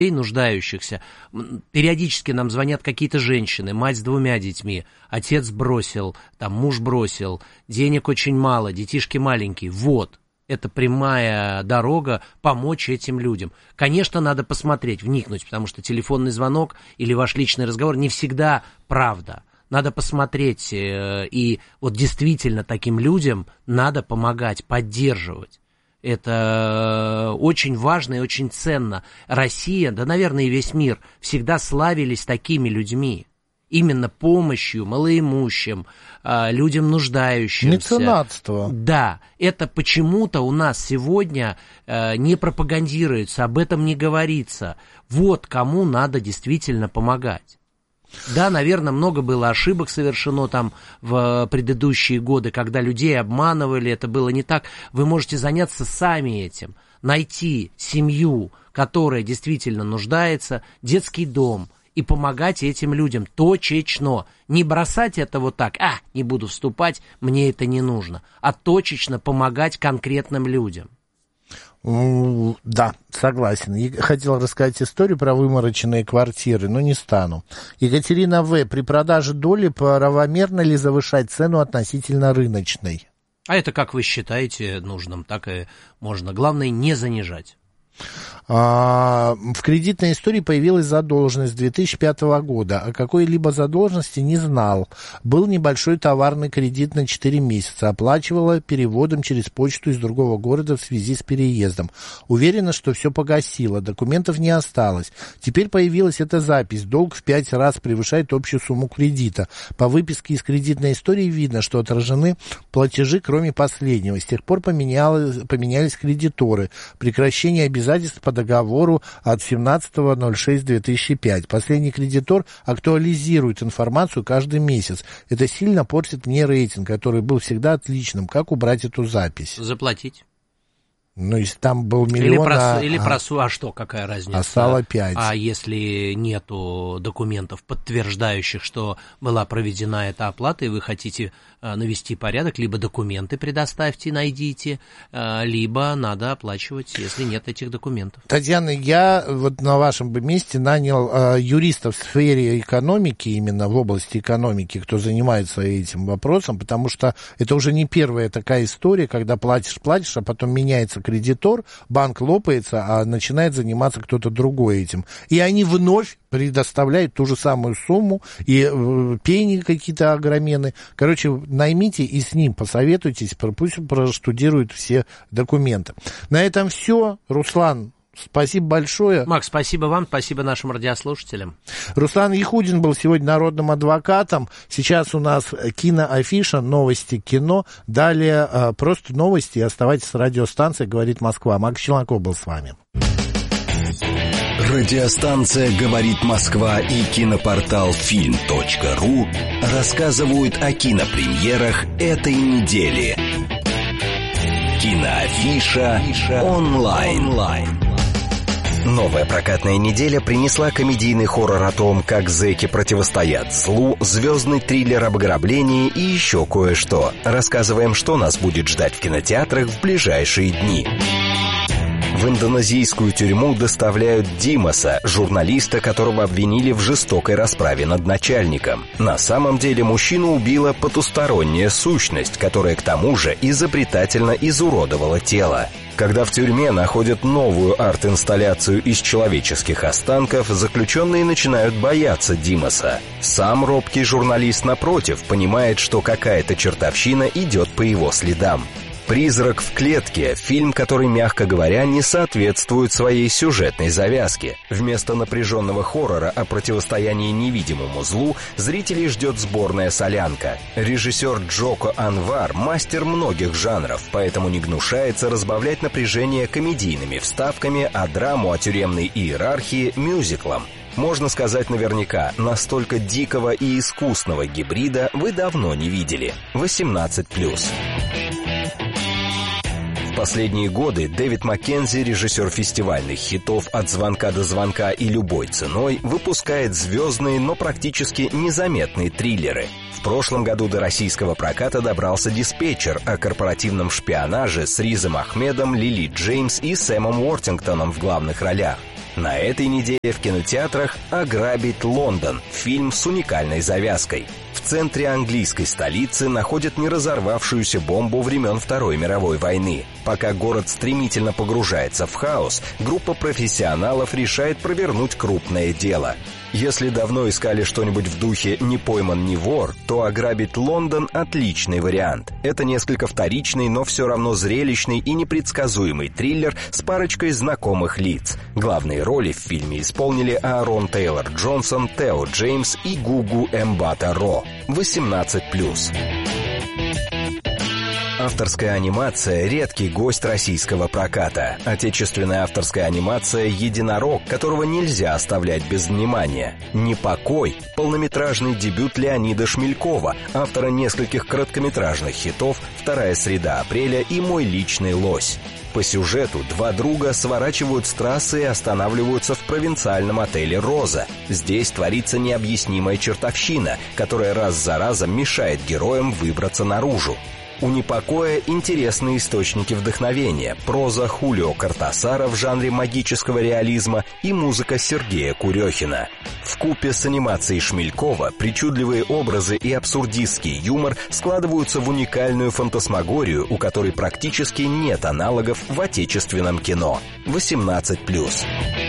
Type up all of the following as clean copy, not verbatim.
нуждающихся. Периодически нам звонят какие-то женщины, мать с 2 детьми, отец бросил, там муж бросил, денег очень мало, детишки маленькие. Вот, это прямая дорога помочь этим людям. Конечно, надо посмотреть, вникнуть, потому что телефонный звонок или ваш личный разговор не всегда правда. Надо посмотреть, и вот действительно таким людям надо помогать, поддерживать. Это очень важно и очень ценно. Россия, да, наверное, и весь мир всегда славились такими людьми. Именно помощью малоимущим, людям нуждающимся. Меценатство. Да, это почему-то у нас сегодня не пропагандируется, об этом не говорится. Вот кому надо действительно помогать. Да, наверное, много было ошибок совершено там в предыдущие годы, когда людей обманывали, это было не так. Вы можете заняться сами этим, найти семью, которая действительно нуждается, детский дом, и помогать этим людям точечно. Не бросать это вот так, не буду вступать, мне это не нужно, а точечно помогать конкретным людям. Да, согласен. Хотел рассказать историю про вымороченные квартиры, но не стану. Екатерина В. При продаже доли правомерно ли завышать цену относительно рыночной? А это, как вы считаете нужным, так и можно. Главное, не занижать. В кредитной истории появилась задолженность 2005 года. О какой-либо задолженности не знал. Был небольшой товарный кредит на 4 месяца. Оплачивала переводом через почту из другого города в связи с переездом. Уверена, что все погасила. Документов не осталось. Теперь появилась эта запись. Долг в 5 раз превышает общую сумму кредита. По выписке из кредитной истории видно, что отражены платежи, кроме последнего. С тех пор поменялись кредиторы. Прекращение обязательств по договору от 17.06.2005. Последний кредитор актуализирует информацию каждый месяц. Это сильно портит мне рейтинг, который был всегда отличным. Как убрать эту запись? Заплатить. Ну, если там был миллион... А что, какая разница? А стало 5. А если нету документов, подтверждающих, что была проведена эта оплата, и вы хотите навести порядок, либо документы предоставьте, найдите, либо надо оплачивать, если нет этих документов. Татьяна, я вот на вашем месте нанял юристов в сфере экономики, именно в области экономики, кто занимается этим вопросом, потому что это уже не первая такая история, когда платишь, а потом меняется кредитор, банк лопается, а начинает заниматься кто-то другой этим. И они вновь предоставляют ту же самую сумму, и пени какие-то огроменные. Короче, наймите и с ним посоветуйтесь, пусть проштудируют все документы. На этом все. Руслан, спасибо большое. Макс, спасибо вам, спасибо нашим радиослушателям. Руслан Яхудин был сегодня народным адвокатом. Сейчас у нас киноафиша, новости кино. Далее просто новости. Оставайтесь с радиостанцией «Говорит Москва». Макс Челноков был с вами. Радиостанция «Говорит Москва» и кинопортал film.ru рассказывают о кинопремьерах этой недели. Киноафиша онлайн. Новая прокатная неделя принесла комедийный хоррор о том, как зэки противостоят злу, звездный триллер об ограблении и еще кое-что. Рассказываем, что нас будет ждать в кинотеатрах в ближайшие дни. В индонезийскую тюрьму доставляют Димаса, журналиста, которого обвинили в жестокой расправе над начальником. На самом деле мужчину убила потусторонняя сущность, которая к тому же изобретательно изуродовала тело. Когда в тюрьме находят новую арт-инсталляцию из человеческих останков, заключенные начинают бояться Димаса. Сам робкий журналист, напротив, понимает, что какая-то чертовщина идет по его следам. «Призрак в клетке» — фильм, который, мягко говоря, не соответствует своей сюжетной завязке. Вместо напряженного хоррора о противостоянии невидимому злу зрителей ждет сборная солянка. Режиссер Джоко Анвар — мастер многих жанров, поэтому не гнушается разбавлять напряжение комедийными вставками, а драму о тюремной иерархии — мюзиклом. Можно сказать наверняка, настолько дикого и искусного гибрида вы давно не видели. 18+. В последние годы Дэвид Маккензи, режиссер фестивальных хитов «От звонка до звонка» и «Любой ценой», выпускает звездные, но практически незаметные триллеры. В прошлом году до российского проката добрался «Диспетчер» о корпоративном шпионаже с Ризом Ахмедом, Лили Джеймс и Сэмом Уортингтоном в главных ролях. На этой неделе в кинотеатрах «Ограбить Лондон» — фильм с уникальной завязкой. В центре английской столицы находят не разорвавшуюся бомбу времен Второй мировой войны. Пока город стремительно погружается в хаос, группа профессионалов решает провернуть крупное дело. Если давно искали что-нибудь в духе «Не пойман, не вор», то «Ограбить Лондон» — отличный вариант. Это несколько вторичный, но все равно зрелищный и непредсказуемый триллер с парочкой знакомых лиц. Главные роли в фильме исполнили Аарон Тейлор-Джонсон, Тео Джеймс и Гугу Эмбата-Ро. 18+. Авторская анимация – редкий гость российского проката. Отечественная авторская анимация – единорог, которого нельзя оставлять без внимания. «Непокой» – полнометражный дебют Леонида Шмелькова, автора нескольких короткометражных хитов «Вторая среда апреля» и «Мой личный лось». По сюжету два друга сворачивают с трассы и останавливаются в провинциальном отеле «Роза». Здесь творится необъяснимая чертовщина, которая раз за разом мешает героям выбраться наружу. У «Непокоя» интересные источники вдохновения, проза Хулио Кортасара в жанре магического реализма и музыка Сергея Курехина. Вкупе с анимацией Шмелькова причудливые образы и абсурдистский юмор складываются в уникальную фантасмагорию, у которой практически нет аналогов в отечественном кино. 18+.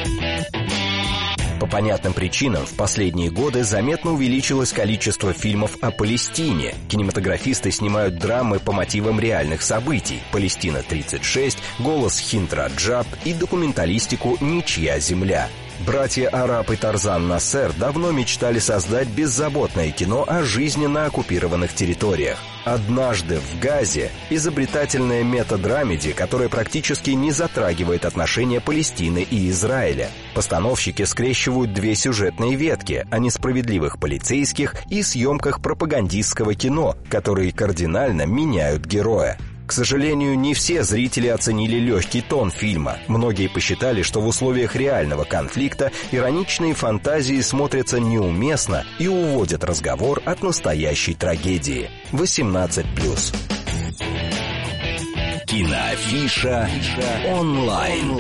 По понятным причинам в последние годы заметно увеличилось количество фильмов о Палестине. Кинематографисты снимают драмы по мотивам реальных событий: «Палестина-36», «Голос Хинд-Раджаб» и документалистику «Ничья земля». Братья Арап и Тарзан Нассер давно мечтали создать беззаботное кино о жизни на оккупированных территориях. «Однажды в Газе» — изобретательная метадрамеди, которая практически не затрагивает отношения Палестины и Израиля. Постановщики скрещивают две сюжетные ветки о несправедливых полицейских и съемках пропагандистского кино, которые кардинально меняют героя. К сожалению, не все зрители оценили легкий тон фильма. Многие посчитали, что в условиях реального конфликта ироничные фантазии смотрятся неуместно и уводят разговор от настоящей трагедии. 18+. Киноафиша онлайн.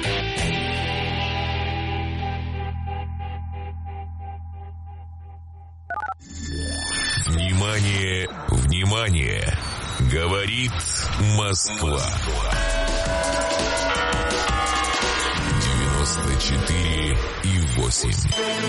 Внимание, внимание! Говорит Москва. 94,8.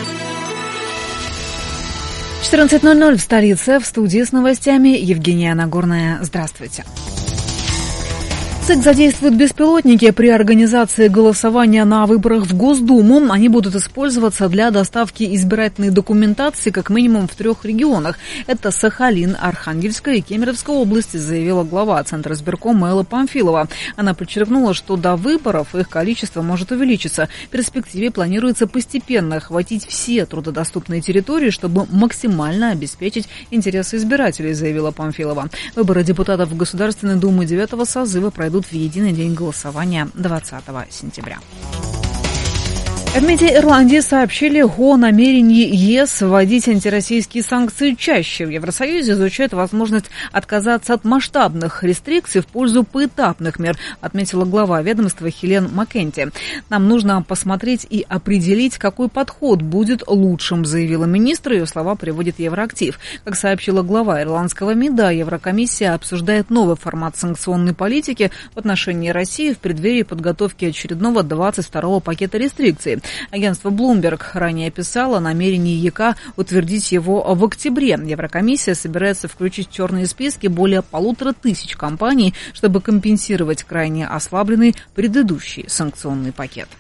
14:00 в столице. В студии с новостями Евгения Нагорная. Здравствуйте. ЦИК задействует беспилотники при организации голосования на выборах в Госдуму. Они будут использоваться для доставки избирательной документации как минимум в 3 регионах. Это Сахалин, Архангельская и Кемеровская области, заявила глава Центра избиркома Элла Памфилова. Она подчеркнула, что до выборов их количество может увеличиться. В перспективе планируется постепенно охватить все труднодоступные территории, чтобы максимально обеспечить интересы избирателей, заявила Памфилова. Выборы депутатов в Государственной Думу 9-го созыва пройдут в единый день голосования 20 сентября. В МИДе Ирландии сообщили о намерении ЕС вводить антироссийские санкции чаще. В Евросоюзе изучают возможность отказаться от масштабных рестрикций в пользу поэтапных мер, отметила глава ведомства Хелен Маккенти. «Нам нужно посмотреть и определить, какой подход будет лучшим», заявила министр. Ее слова приводит Евроактив. Как сообщила глава ирландского МИДа, Еврокомиссия обсуждает новый формат санкционной политики в отношении России в преддверии подготовки очередного 22-го пакета рестрикций. Агентство Bloomberg ранее писало о намерении ЕК утвердить его в октябре. Еврокомиссия собирается включить в черные списки более 1500 компаний, чтобы компенсировать крайне ослабленный предыдущий санкционный пакет.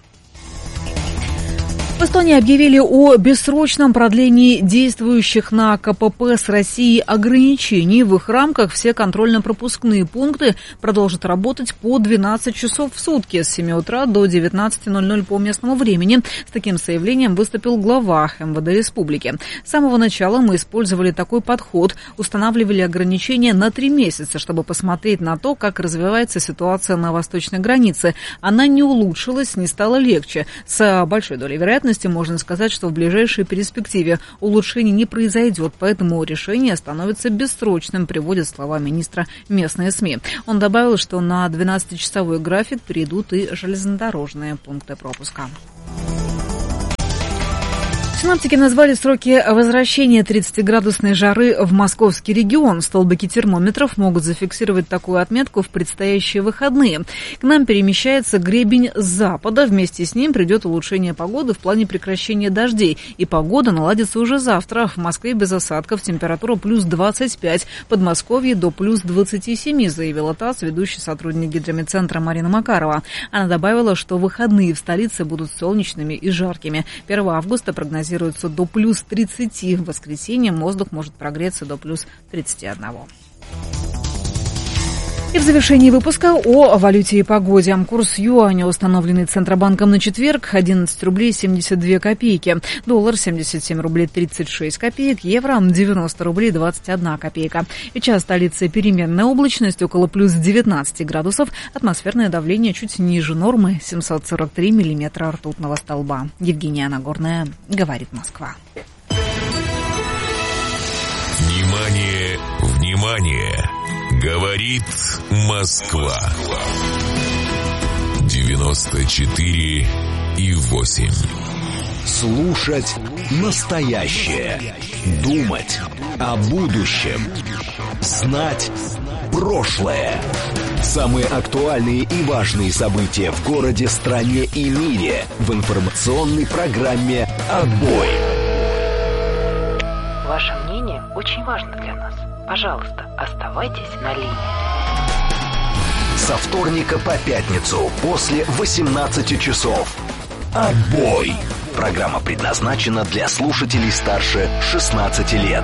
В Эстонии объявили о бессрочном продлении действующих на КПП с Россией ограничений. В их рамках все контрольно-пропускные пункты продолжат работать по 12 часов в сутки с 7 утра до 19:00 по местному времени. С таким заявлением выступил глава МВД республики. С самого начала мы использовали такой подход, устанавливали ограничения на 3 месяца, чтобы посмотреть на то, как развивается ситуация на восточной границе. Она не улучшилась, не стала легче. С большой долей вероятности вероятности можно сказать, что в ближайшей перспективе улучшений не произойдет, поэтому решение становится бессрочным, приводят слова министра местные СМИ. Он добавил, что на 12-часовой график перейдут и железнодорожные пункты пропуска. Синоптики назвали сроки возвращения 30-градусной жары в московский регион. Столбики термометров могут зафиксировать такую отметку в предстоящие выходные. К нам перемещается гребень с запада. Вместе с ним придет улучшение погоды в плане прекращения дождей. И погода наладится уже завтра. В Москве без осадков, температура плюс 25, в Подмосковье до плюс 27, заявила ТАСС ведущий сотрудник гидрометцентра Марина Макарова. Она добавила, что выходные в столице будут солнечными и жаркими. 1 августа прогнозируется до плюс 30. В воскресенье воздух может прогреться до плюс 31. И в завершении выпуска о валюте и погоде. Курс юаня, установленный Центробанком на четверг, 11 рублей 72 копейки. Доллар 77 рублей 36 копеек. Евро 90 рублей 21 копейка. Сейчас столица переменная облачность, около плюс 19 градусов. Атмосферное давление чуть ниже нормы, 743 миллиметра ртутного столба. Евгения Нагорная, говорит Москва. Внимание, внимание! Говорит Москва. 94,8. Слушать настоящее. Думать о будущем. Знать прошлое. Самые актуальные и важные события в городе, стране и мире в информационной программе «Отбой». Ваше мнение очень важно для нас. Пожалуйста, оставайтесь на линии. Со вторника по пятницу после 18 часов. «Отбой». Программа предназначена для слушателей старше 16 лет.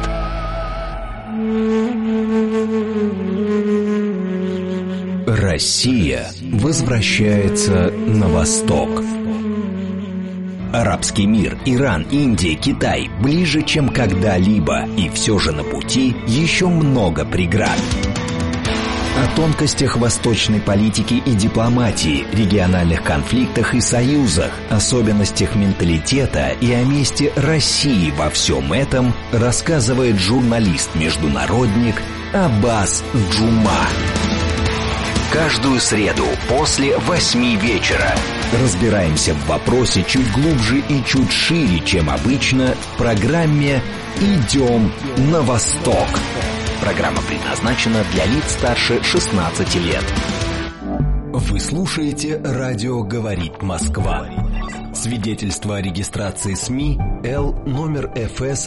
Россия возвращается на восток. Арабский мир, Иран, Индия, Китай ближе, чем когда-либо, и все же на пути еще много преград. О тонкостях восточной политики и дипломатии, региональных конфликтах и союзах, особенностях менталитета и о месте России во всем этом рассказывает журналист-международник Аббас Джума. Каждую среду после 8 вечера разбираемся в вопросе чуть глубже и чуть шире, чем обычно, в программе «Идем на восток». Программа предназначена для лиц старше 16 лет. Вы слушаете «Радио говорит Москва». Свидетельство о регистрации СМИ Л номер ФС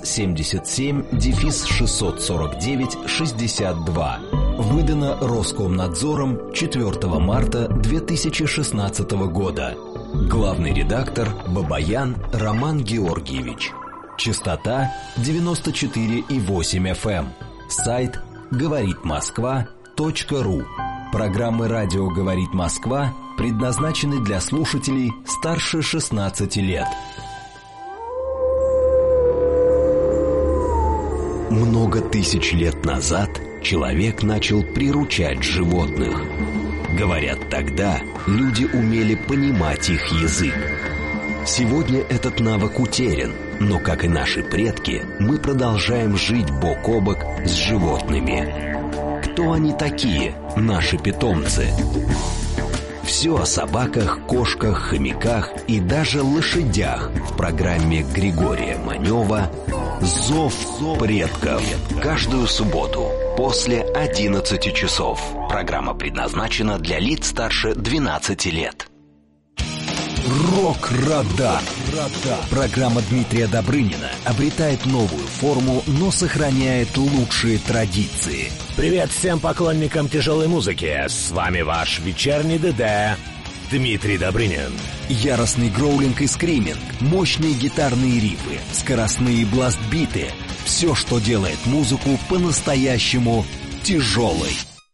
77-649-62. Выдано Роскомнадзором 4 марта 2016 года. Главный редактор Бабаян Роман Георгиевич. Частота 94,8 FM. Сайт говоритмосква.ру. Программы «Радио говорит Москва» предназначены для слушателей старше 16 лет. Много тысяч лет назад человек начал приручать животных. Говорят, тогда люди умели понимать их язык. Сегодня этот навык утерян, но, как и наши предки, мы продолжаем жить бок о бок с животными. Кто они такие, наши питомцы? Все о собаках, кошках, хомяках и даже лошадях в программе Григория Манева «Зов предков». Каждую субботу после 11 часов. Программа предназначена для лиц старше 12 лет. Рок-радар. Программа Дмитрия Добрынина обретает новую форму, но сохраняет лучшие традиции. Привет всем поклонникам тяжелой музыки. С вами ваш вечерний ДД Дмитрий Добрынин. Яростный гроулинг и скриминг, мощные гитарные рифы, скоростные бласт-биты. Все, что делает музыку по-настоящему тяжелой.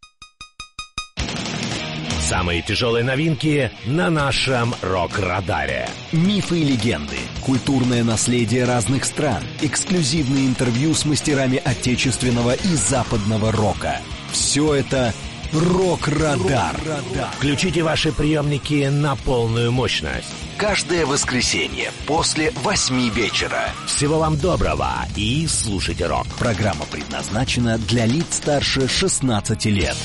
Самые тяжелые новинки на нашем рок-радаре. Мифы и легенды, культурное наследие разных стран, эксклюзивные интервью с мастерами отечественного и западного рока. Все это «Рок-радар». Включите ваши приемники на полную мощность. каждое воскресенье после 8 вечера. Всего вам доброго и слушайте рок. Программа предназначена для лиц старше 16 лет.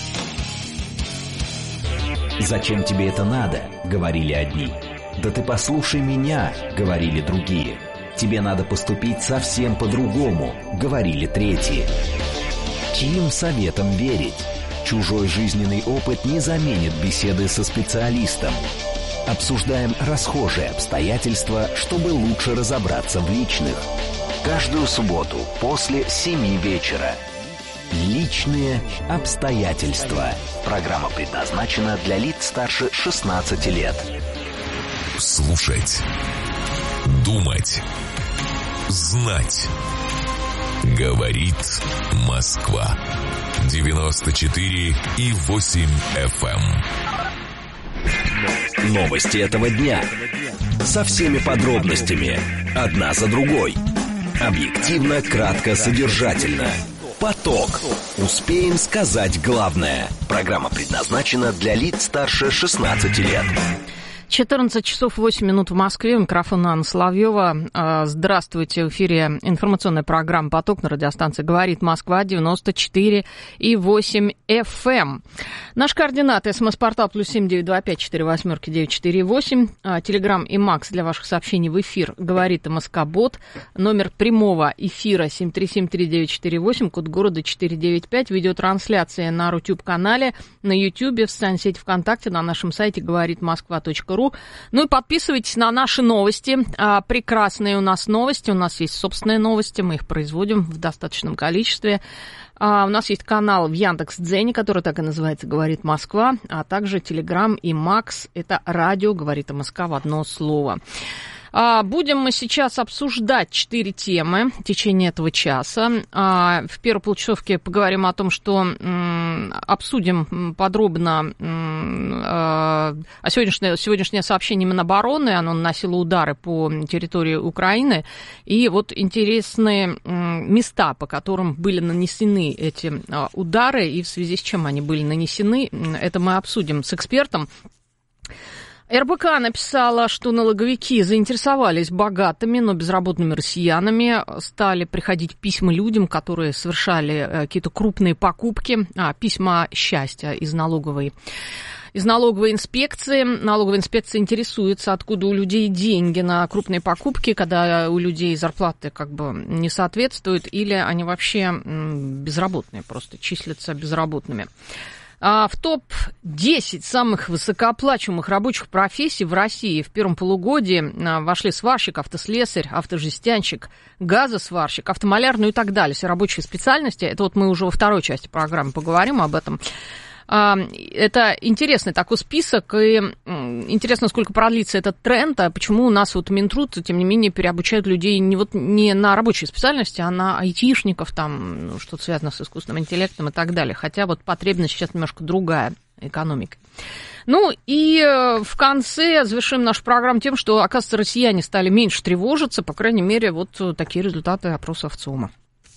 «Зачем тебе это надо?» — говорили одни. «Да ты послушай меня», — говорили другие. «Тебе надо поступить совсем по-другому», — говорили третьи. Чьим советам верить? Чужой жизненный опыт не заменит беседы со специалистом. Обсуждаем расхожие обстоятельства, чтобы лучше разобраться в личных. Каждую субботу после 7 вечера. Личные обстоятельства. Программа предназначена для лиц старше 16 лет. Слушать. Думать. Знать. Говорит Москва. 94,8 FM. Новости этого дня. Со всеми подробностями. Одна за другой. Объективно, кратко, содержательно. Поток. Успеем сказать главное. Программа предназначена для лиц старше 16 лет. 14 часов 8 минут в Москве. У микрофона Анна Соловьева. Здравствуйте. В эфире информационная программа «Поток» на радиостанции «Говорит Москва», 94,8 FM. Наши координаты: СМС-портал +7 925 48 948. Телеграм и Макс для ваших сообщений в эфир «Говорит МСК-бот». Номер прямого эфира 7373948, код города 495. Видеотрансляция на Рутюб-канале, на Ютьюбе, в социальной сети ВКонтакте, на нашем сайте говоритмосква.ру. Ну и подписывайтесь на наши новости. Прекрасные у нас новости. У нас есть собственные новости. Мы их производим в достаточном количестве. У нас есть канал в Яндекс.Дзене, который так и называется «Говорит Москва», а также Телеграм и Макс. Это радио «Говорит МСК» в одно слово. Будем мы сейчас обсуждать 4 темы в течение этого часа. В первой полчасовке поговорим о том, что обсудим подробно сегодняшнее сообщение Минобороны. Оно наносило удары по территории Украины. И вот интересные места, по которым были нанесены эти удары и в связи с чем они были нанесены, это мы обсудим с экспертом. РБК написала, что налоговики заинтересовались богатыми, но безработными россиянами. Стали приходить письма людям, которые совершали какие-то крупные покупки, письма счастья из налоговой инспекции. Налоговая инспекция интересуется, откуда у людей деньги на крупные покупки, когда у людей зарплаты как бы не соответствуют, или они вообще безработные, просто числятся безработными. В топ-10 самых высокооплачиваемых рабочих профессий в России в первом полугодии вошли сварщик, автослесарь, автожестянщик, газосварщик, автомаляр, и так далее. Все рабочие специальности. Это вот мы уже во второй части программы поговорим об этом. Это интересный такой список, и интересно, сколько продлится этот тренд, а почему у нас вот Минтруд, тем не менее, переобучают людей не на рабочие специальности, а на айтишников, там, что-то связано с искусственным интеллектом и так далее, хотя вот потребность сейчас немножко другая экономика. Ну и в конце завершим нашу программу тем, что, оказывается, россияне стали меньше тревожиться, по крайней мере, вот такие результаты опроса ВЦИОМа.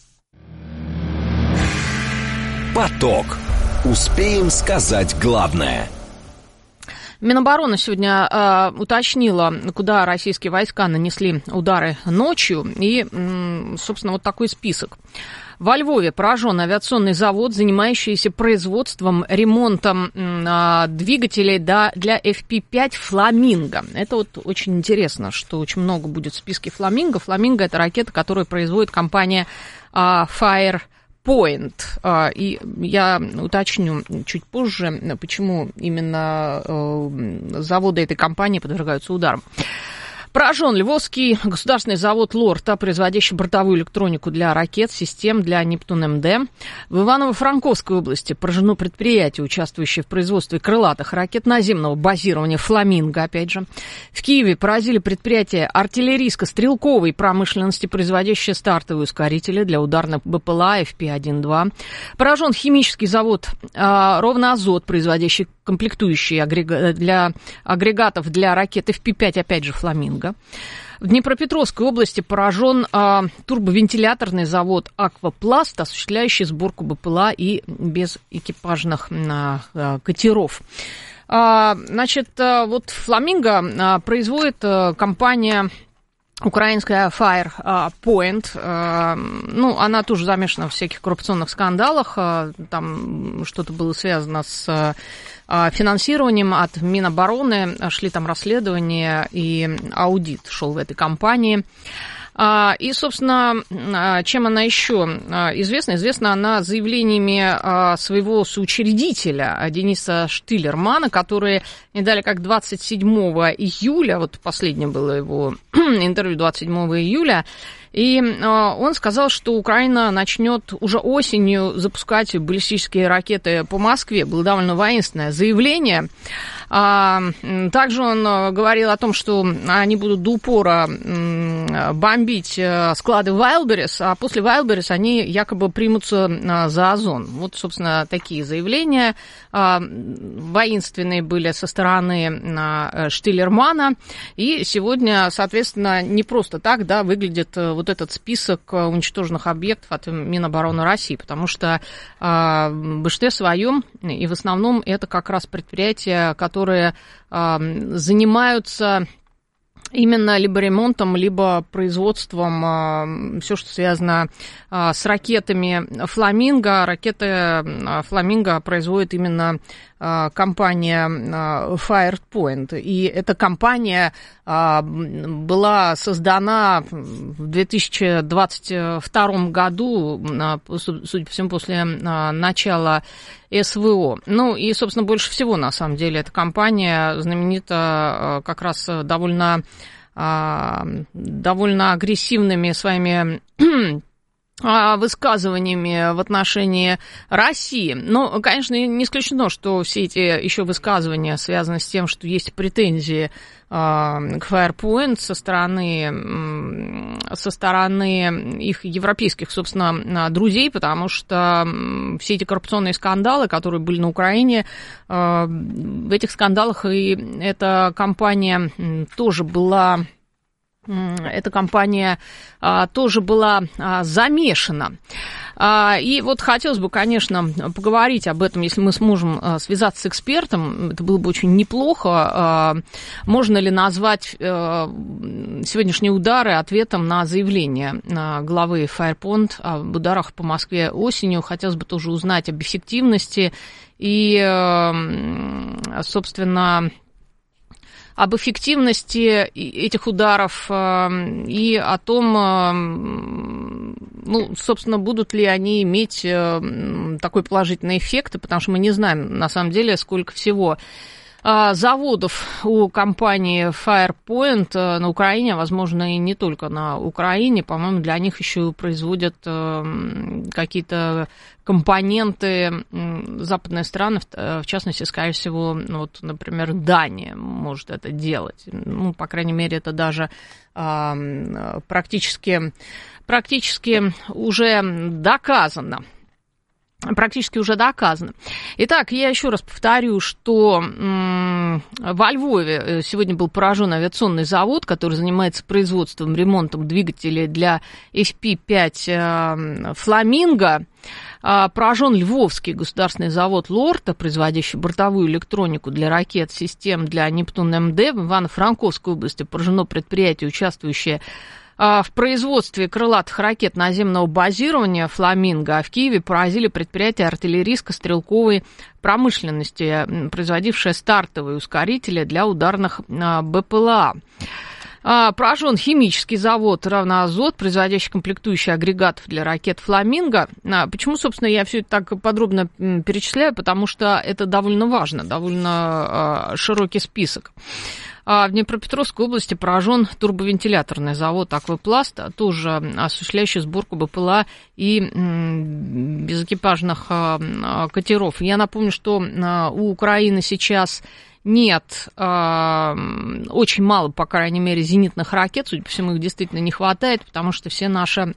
Поток. Успеем сказать главное. Минобороны сегодня уточнила, куда российские войска нанесли удары ночью, и, собственно, вот такой список. Во Львове поражен авиационный завод, занимающийся производством, ремонтом двигателей для FP-5 «Фламинго». Это вот очень интересно, что очень много будет в списке «Фламинго». «Фламинго» — это ракета, которую производит компания Fire Point. И я уточню чуть позже, почему именно заводы этой компании подвергаются ударам. Поражен Львовский государственный завод «Лорта», производящий бортовую электронику для ракет, систем для «Нептун-МД». В Иваново-Франковской области поражено предприятие, участвующее в производстве крылатых ракет наземного базирования «Фламинго», опять же. В Киеве поразили предприятие артиллерийско-стрелковой промышленности, производящее стартовые ускорители для ударных БПЛА FP-1-2. Поражен химический завод «Ровноазот», производящий комплектующие для агрегатов для ракет FP-5, опять же, «Фламинго». В Днепропетровской области поражен турбовентиляторный завод «Аквапласт», осуществляющий сборку БПЛА и безэкипажных катеров. Значит, вот «Фламинго» производит компания украинская Firepoint. Ну, она тоже замешана в всяких коррупционных скандалах. Там что-то было связано с финансированием от Минобороны. Шли там расследования, и аудит шел в этой компании. И, собственно, чем она еще известна? Известна она заявлениями своего соучредителя Дениса Штиллермана, которые не дали как 27 июля, вот последнее было его интервью 27 июля, и он сказал, что Украина начнет уже осенью запускать баллистические ракеты по Москве. Было довольно воинственное заявление. Также он говорил о том, что они будут до упора бомбить склады Wildberries, а после Wildberries они якобы примутся за Озон. Вот, собственно, такие заявления воинственные были со стороны Штиллермана. И сегодня, соответственно, не просто так, да, выглядит вот этот список уничтоженных объектов от Минобороны России, потому что в большинстве своем, и в основном, это как раз предприятия, которые занимаются именно либо ремонтом, либо производством, все, что связано с ракетами «Фламинго». Ракеты «Фламинго» производит именно компания Firepoint. И эта компания была создана в 2022 году, судя по всему, после начала СВО. Ну и, собственно, больше всего, на самом деле, эта компания знаменита как раз довольно агрессивными своими высказываниями в отношении России. Но, конечно, не исключено, что все эти еще высказывания связаны с тем, что есть претензии к Firepoint со стороны их европейских, собственно, друзей, потому что все эти коррупционные скандалы, которые были на Украине, в этих скандалах и эта компания тоже была... Эта компания тоже была замешана. И вот хотелось бы, конечно, поговорить об этом, если мы сможем связаться с экспертом. Это было бы очень неплохо. Можно ли назвать сегодняшние удары ответом на заявление главы Firepoint об ударах по Москве осенью? Хотелось бы тоже узнать об эффективности и, собственно, об эффективности этих ударов и о том, ну, собственно, будут ли они иметь такой положительный эффект, потому что мы не знаем, на самом деле, сколько всего заводов у компании Firepoint на Украине, возможно, и не только на Украине. По-моему, для них еще производят какие-то компоненты западные страны, в частности, скорее всего, ну, вот, например, Дания может это делать. Ну, по крайней мере, это даже практически уже доказано. Практически уже доказано. Итак, я еще раз повторю, что во Львове сегодня был поражен авиационный завод, который занимается производством, ремонтом двигателей для FP-5 «Фламинго». Поражен Львовский государственный завод «Лорта», производящий бортовую электронику для ракет, систем для «Нептун МД». В Ивано-Франковской области поражено предприятие, участвующее в производстве крылатых ракет наземного базирования «Фламинго», а в Киеве поразили предприятие артиллерийско-стрелковой промышленности, производившее стартовые ускорители для ударных БПЛА. Поражен химический завод «Равноазот», производящий комплектующие агрегатов для ракет «Фламинго». Почему, собственно, я все это так подробно перечисляю? Потому что это довольно важно, довольно широкий список. В Днепропетровской области поражен турбовентиляторный завод «Аквапласт», тоже осуществляющий сборку БПЛА и безэкипажных катеров. Я напомню, что у Украины сейчас нет, очень мало, по крайней мере, зенитных ракет, судя по всему, их действительно не хватает, потому что вся наша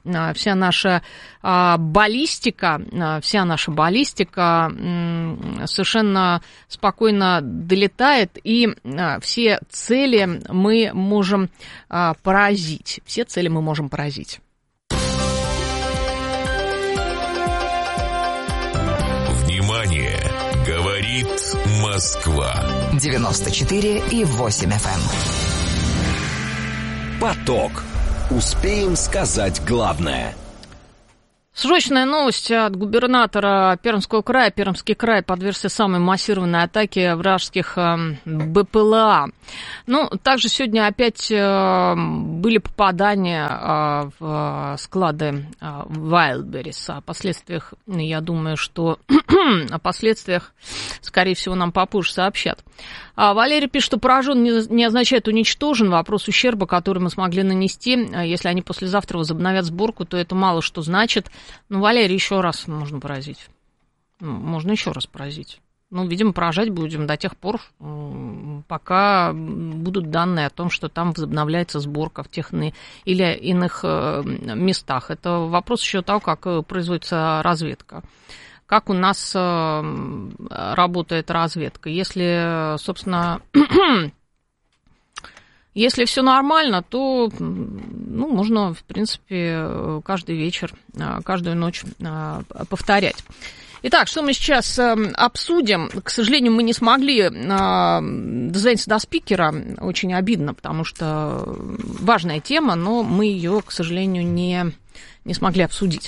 баллистика совершенно спокойно долетает, и все цели мы можем поразить. Внимание! Говорит Говорит Москва. 94,8 FM. Поток. Успеем сказать главное. Срочная новость от губернатора Пермского края. Пермский край подвергся самой массированной атаке вражеских БПЛА. Ну, также сегодня опять были попадания в склады Wildberries. О последствиях, я думаю, что о последствиях, скорее всего, нам попозже сообщат. Валерий пишет, что поражен не означает уничтожен. Вопрос ущерба, который мы смогли нанести. Если они послезавтра возобновят сборку, то это мало что значит. Ну, Валерий, еще раз можно поразить. Можно еще раз поразить. Ну, видимо, поражать будем до тех пор, пока будут данные о том, что там возобновляется сборка в тех или иных местах. Это вопрос еще того, как производится разведка. Как у нас работает разведка. Если, собственно, если все нормально, то можно, в принципе, каждый вечер, каждую ночь повторять. Итак, что мы сейчас обсудим? К сожалению, мы не смогли дозвониться до спикера. Очень обидно, потому что важная тема, но мы ее, к сожалению, не смогли обсудить.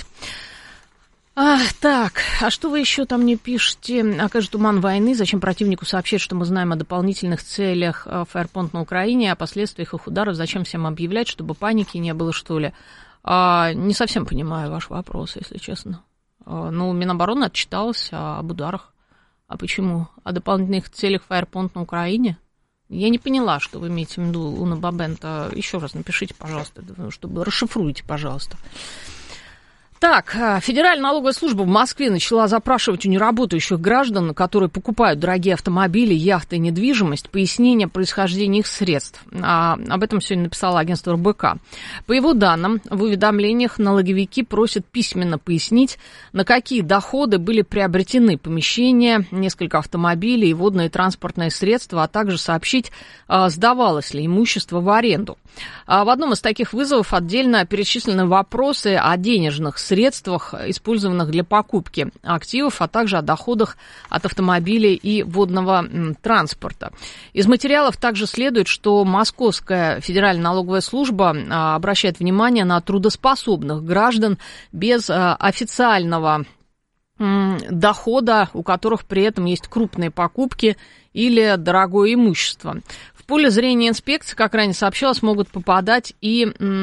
Так, а что вы еще там мне пишете? Окажет туман войны, зачем противнику сообщать, что мы знаем о дополнительных целях Фаерпонт на Украине, о последствиях их ударов, зачем всем объявлять, чтобы паники не было, что ли? Не совсем понимаю ваш вопрос, если честно. Ну, Минобороны отчиталась об ударах. А почему? О дополнительных целях Фаерпонт на Украине? Я не поняла, что вы имеете в виду, Уна Бабента. Еще раз напишите, пожалуйста, чтобы расшифруйте, пожалуйста. Так, Федеральная налоговая служба в Москве начала запрашивать у неработающих граждан, которые покупают дорогие автомобили, яхты и недвижимость, пояснение происхождения их средств. Об этом сегодня написало агентство РБК. По его данным, в уведомлениях налоговики просят письменно пояснить, на какие доходы были приобретены помещения, несколько автомобилей и водные транспортные средства, а также сообщить, сдавалось ли имущество в аренду. В одном из таких вызовов отдельно перечислены вопросы о денежных средствах, использованных для покупки активов, а также о доходах от автомобилей и водного транспорта. Из материалов также следует, что Московская федеральная налоговая служба обращает внимание на трудоспособных граждан без официального дохода, у которых при этом есть крупные покупки или дорогое имущество. В поле зрения инспекции, как ранее сообщалось, могут попадать и,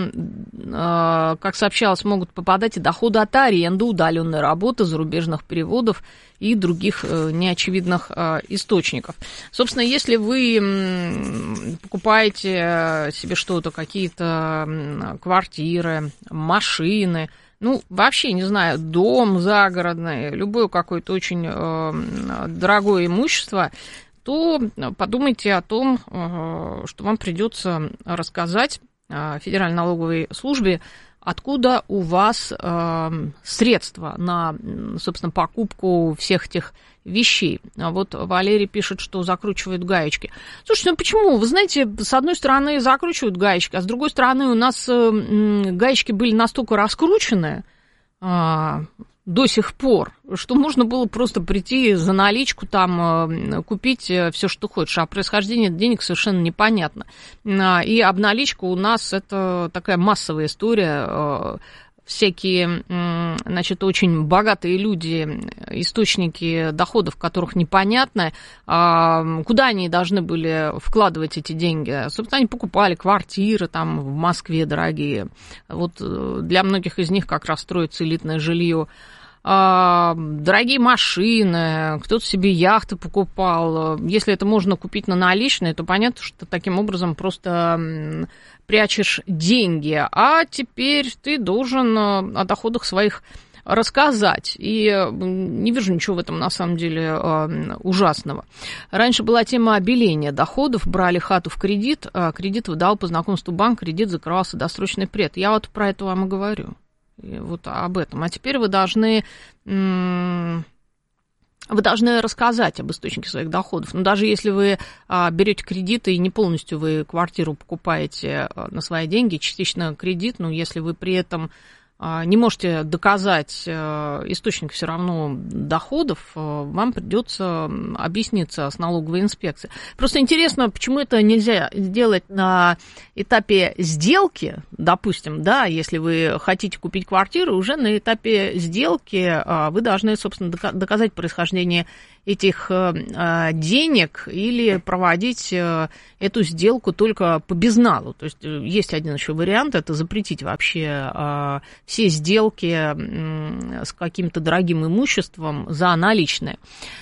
доходы от аренды, удаленной работы, зарубежных переводов и других неочевидных источников. Собственно, если вы покупаете себе что-то, какие-то квартиры, машины, вообще, не знаю, дом загородный, любое какое-то очень дорогое имущество, то подумайте о том, что вам придется рассказать Федеральной налоговой службе, откуда у вас средства на, собственно, покупку всех этих вещей. Вот Валерий пишет, что закручивают гаечки. Слушайте, почему? Вы знаете, с одной стороны закручивают гаечки, а с другой стороны у нас гаечки были настолько раскручены до сих пор, что можно было просто прийти за наличку, там, купить все, что хочешь, а происхождение денег совершенно непонятно. И обналичка у нас это такая массовая история. Всякие, значит, очень богатые люди, источники доходов, которых непонятно, куда они должны были вкладывать эти деньги. Собственно, они покупали квартиры там в Москве дорогие. Вот для многих из них как раз строится элитное жилье. Дорогие машины, кто-то себе яхты покупал. Если это можно купить на наличные, то понятно, что таким образом просто прячешь деньги. А теперь ты должен о доходах своих рассказать. И не вижу ничего в этом, на самом деле, ужасного. Раньше была тема обеления доходов. Брали хату в кредит, кредит выдал по знакомству банк, кредит закрывался досрочный пред. Я вот про это вам и говорю. Вот об этом. А теперь вы должны рассказать об источнике своих доходов. Но даже если вы берете кредиты и не полностью вы квартиру покупаете на свои деньги, частично кредит, но если вы при этом не можете доказать источник все равно доходов, вам придется объясниться с налоговой инспекцией. Просто интересно, почему это нельзя сделать на этапе сделки, допустим, да, если вы хотите купить квартиру, уже на этапе сделки вы должны, собственно, доказать происхождение этих денег или проводить эту сделку только по безналу. То есть есть один еще вариант, это запретить вообще все сделки с каким-то дорогим имуществом за наличные.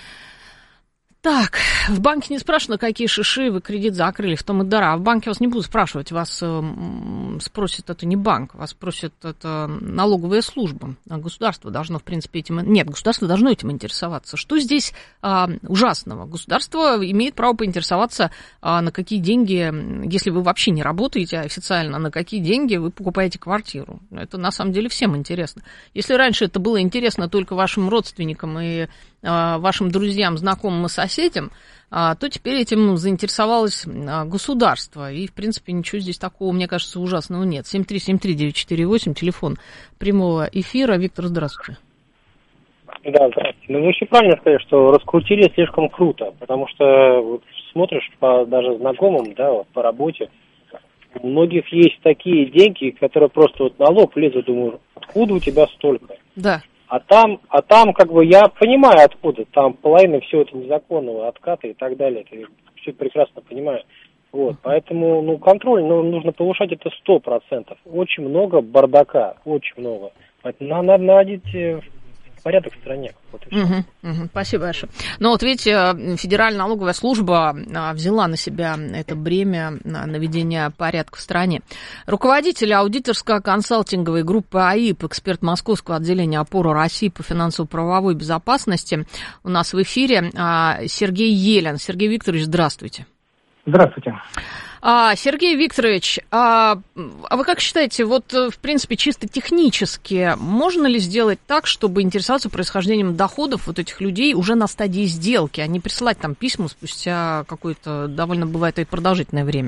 Так, в банке не спрашивают, на какие шиши вы кредит закрыли, в том и дара. А в банке вас не будут спрашивать, вас спросит, это не банк, вас спросит, это налоговая служба. Государство должно, в принципе, этим... Нет, государство должно этим интересоваться. Что здесь ужасного? Государство имеет право поинтересоваться, на какие деньги, если вы вообще не работаете официально, на какие деньги вы покупаете квартиру. Это, на самом деле, всем интересно. Если раньше это было интересно только вашим родственникам и вашим друзьям, знакомым и соседям, то теперь этим заинтересовалось государство. И, в принципе, ничего здесь такого, мне кажется, ужасного нет. 7373948, телефон прямого эфира. Виктор, здравствуйте. Да, здравствуйте. Ну, вы очень правильно сказали, что раскрутили слишком круто, потому что вот, смотришь по даже знакомым, да, вот, по работе, у многих есть такие деньги, которые просто вот на лоб лезут, думаю, откуда у тебя столько? Да. А там, как бы, я понимаю, откуда. Там половина всего это незаконного, откаты и так далее. Это все прекрасно понимаю. Вот, поэтому, контроль, нужно повышать это 100%. Очень много бардака, очень много. Поэтому надо наводить порядок в стране. Вот и все. Спасибо большое. Но вот видите, Федеральная налоговая служба взяла на себя это бремя наведения порядка в стране. Руководитель аудиторско-консалтинговой группы АИП, эксперт Московского отделения «Опора России» по финансово-правовой безопасности у нас в эфире Сергей Елен. Сергей Викторович, здравствуйте. Здравствуйте. Сергей Викторович, а вы как считаете, вот, в принципе, чисто технически, можно ли сделать так, чтобы интересоваться происхождением доходов вот этих людей уже на стадии сделки, а не присылать там письма спустя какое-то довольно, бывает, и продолжительное время?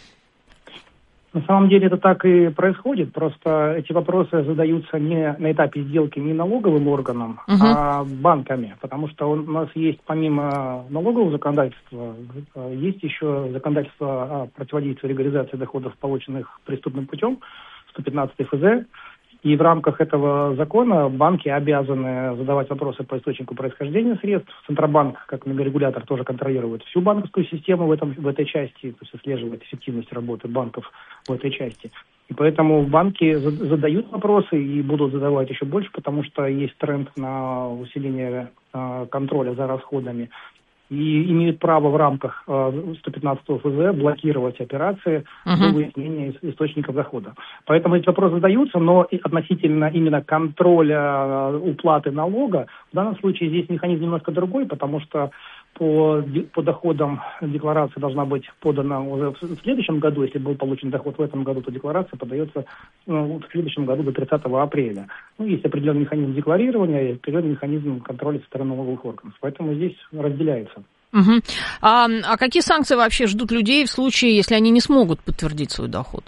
На самом деле это так и происходит, просто эти вопросы задаются не на этапе сделки не налоговым органом, а банками, потому что у нас есть помимо налогового законодательства, есть еще законодательство о противодействии легализации доходов, полученных преступным путем, 115 ФЗ, и в рамках этого закона банки обязаны задавать вопросы по источнику происхождения средств. Центробанк, как регулятор, тоже контролирует всю банковскую систему в этой части, то есть отслеживает эффективность работы банков в этой части. И поэтому банки задают вопросы и будут задавать еще больше, потому что есть тренд на усиление контроля за расходами. И имеют право в рамках 115 ФЗ блокировать операции до выяснения источников дохода. Поэтому эти вопросы задаются, но относительно именно контроля уплаты налога, в данном случае здесь механизм немножко другой, потому что по доходам декларация должна быть подана уже в следующем году. Если был получен доход в этом году, то декларация подается в следующем году до 30 апреля. Есть определенный механизм декларирования и определенный механизм контроля со стороны налоговых органов. Поэтому здесь разделяется. А какие санкции вообще ждут людей в случае, если они не смогут подтвердить свой доход?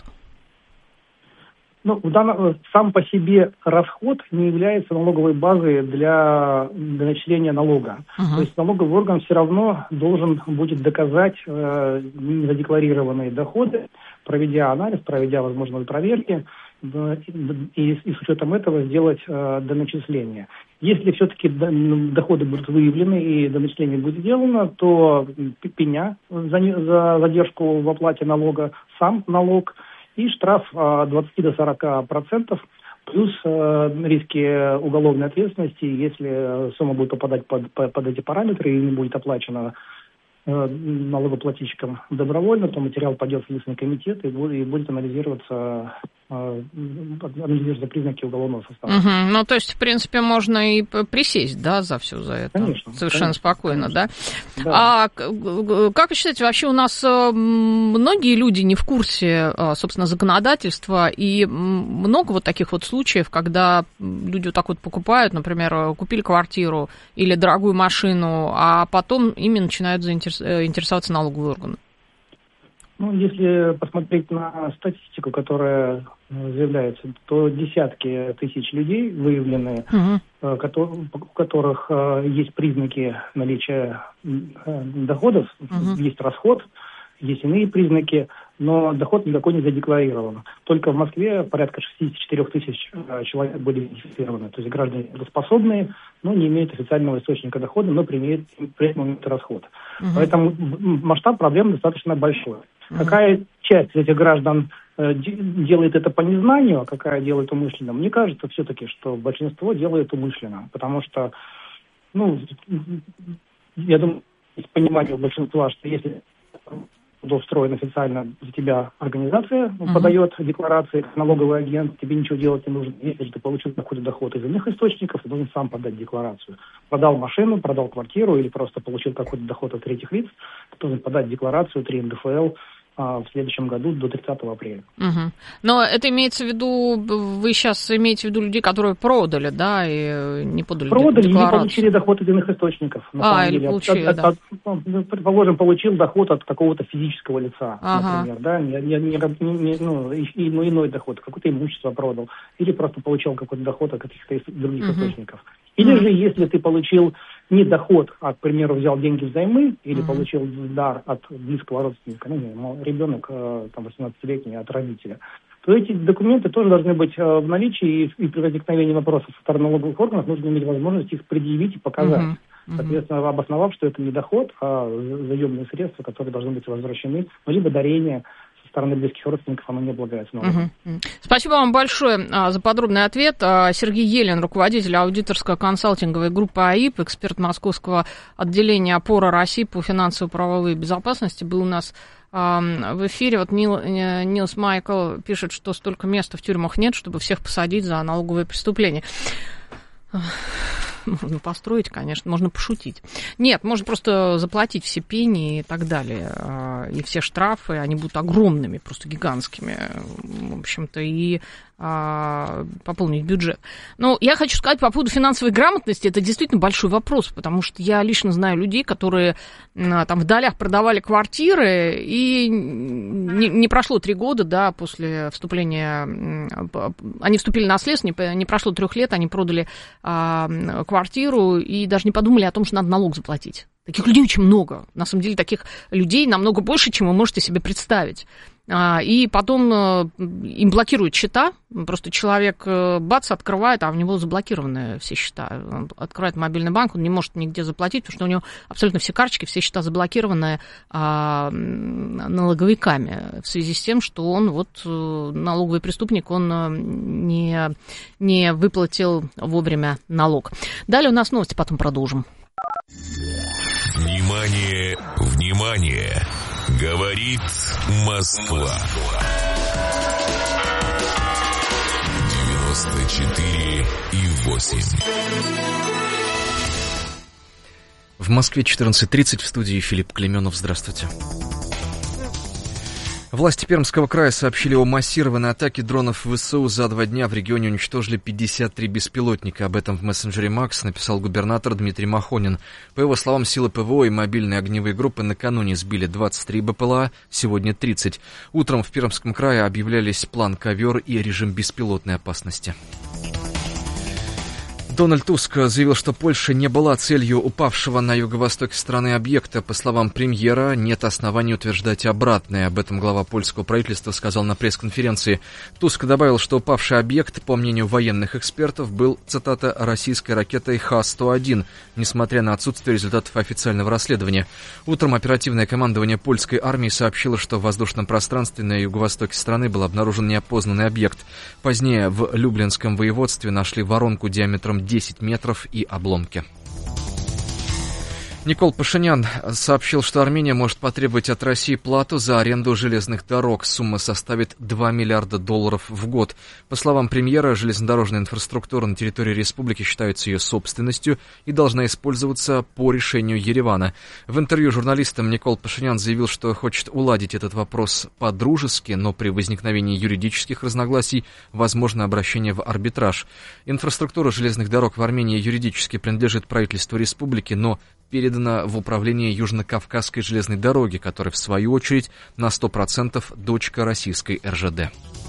Сам по себе расход не является налоговой базой для начисления налога. То есть налоговый орган все равно должен будет доказать незадекларированные доходы, проведя анализ, проведя возможные проверки, и с учетом этого сделать доначисление. Если все-таки доходы будут выявлены и доначисление будет сделано, то пеня за задержку в оплате налога, сам налог, и штраф от 20 до 40%, плюс риски уголовной ответственности, если сумма будет попадать под эти параметры и не будет оплачена налогоплательщикам добровольно, то материал пойдет в Следственный комитет и будет анализироваться признаки уголовного состава. То есть, в принципе, можно и присесть, да, за все за это? Конечно. Совершенно спокойно, конечно. Да? А как вы считаете, вообще у нас многие люди не в курсе, собственно, законодательства, и много вот таких вот случаев, когда люди вот так вот покупают, например, купили квартиру или дорогую машину, а потом ими начинают интересоваться налоговые органы? Ну, если посмотреть на статистику, которая заявляется, то десятки тысяч людей выявлены, у которых есть признаки наличия доходов, есть расход, есть иные признаки, но доход никакой не задекларирован. Только в Москве порядка 64 тысяч человек были идентифицированы. То есть граждане трудоспособные, но не имеют официального источника дохода, но при этом имеют расход. Поэтому масштаб проблем достаточно большой. Какая часть этих граждан делает это по незнанию, а какая делает умышленно? Мне кажется все-таки, что большинство делает умышленно. Потому что, я думаю, есть понимание у большинства, что если устроена официально за тебя организация, подает декларации, налоговый агент, тебе ничего делать не нужно. Если же ты получил какой-то доход из иных источников, ты должен сам подать декларацию. Продал машину, продал квартиру или просто получил какой-то доход от третьих лиц, ты должен подать декларацию 3 НДФЛ в следующем году до 30 апреля. Но это имеется в виду, вы сейчас имеете в виду людей, которые продали, да, и не подали декларацию? Продали и не получили доход из иных источников. Или получили, да. Предположим, получил доход от какого-то физического лица, например, да, иной доход, какое-то имущество продал, или просто получил какой-то доход от каких-то других источников. Или же, если ты получил не доход, а, к примеру, взял деньги взаймы, или получил дар от близкого родственника, ребенок, 18-летний, от родителя, то эти документы тоже должны быть в наличии, и при возникновении вопросов со стороны налоговых органов нужно иметь возможность их предъявить и показать. Соответственно, обосновав, что это не доход, а заемные средства, которые должны быть возвращены, либо дарение со стороны близких родственников, оно не облагается налогом. Спасибо вам большое за подробный ответ. Сергей Елен, руководитель аудиторско-консалтинговой группы АИП, эксперт Московского отделения «Опора России» по финансово-правовой безопасности, был у нас в эфире. Вот Нилс Майкл пишет, что столько места в тюрьмах нет, чтобы всех посадить за налоговые преступления. Можно построить, конечно, можно пошутить. Нет, можно просто заплатить все пени и так далее. И все штрафы, они будут огромными, просто гигантскими, в общем-то, и пополнить бюджет. Но я хочу сказать по поводу финансовой грамотности, это действительно большой вопрос, потому что я лично знаю людей, которые там в долях продавали квартиры, и не прошло 3 года, да, после вступления, они вступили в наследство, не прошло 3 лет, они продали квартиру и даже не подумали о том, что надо налог заплатить. Таких людей очень много. На самом деле, таких людей намного больше, чем вы можете себе представить. И потом им блокируют счета. Просто человек, бац, открывает, а у него заблокированы все счета. Он открывает мобильный банк, он не может нигде заплатить, потому что у него абсолютно все карточки, все счета заблокированы налоговиками в связи с тем, что он налоговый преступник, он не выплатил вовремя налог. Далее у нас новости, потом продолжим. Внимание, внимание! Говорит Москва. 94,8. В Москве 14:30, в студии Филипп Клеменов. Здравствуйте. Власти Пермского края сообщили о массированной атаке дронов ВСУ. За 2 дня в регионе уничтожили 53 беспилотника. Об этом в мессенджере Макс написал губернатор Дмитрий Махонин. По его словам, силы ПВО и мобильные огневые группы накануне сбили 23 БПЛА, сегодня 30. Утром в Пермском крае объявлялись план «Ковер» и режим беспилотной опасности. Дональд Туск заявил, что Польша не была целью упавшего на юго-востоке страны объекта. По словам премьера, нет оснований утверждать обратное. Об этом глава польского правительства сказал на пресс-конференции. Туск добавил, что упавший объект, по мнению военных экспертов, был, цитата, российской ракетой Х-101, несмотря на отсутствие результатов официального расследования. Утром оперативное командование польской армии сообщило, что в воздушном пространстве на юго-востоке страны был обнаружен неопознанный объект. Позднее в Люблинском воеводстве нашли воронку диаметром 10 метров и обломки. Никол Пашинян сообщил, что Армения может потребовать от России плату за аренду железных дорог. Сумма составит $2 миллиарда в год. По словам премьера, железнодорожная инфраструктура на территории республики считается ее собственностью и должна использоваться по решению Еревана. В интервью журналистам Никол Пашинян заявил, что хочет уладить этот вопрос по-дружески, но при возникновении юридических разногласий возможно обращение в арбитраж. Инфраструктура железных дорог в Армении юридически принадлежит правительству республики, но перед передана в управление Южно-Кавказской железной дороги, которая, в свою очередь, на 100% дочка российской РЖД.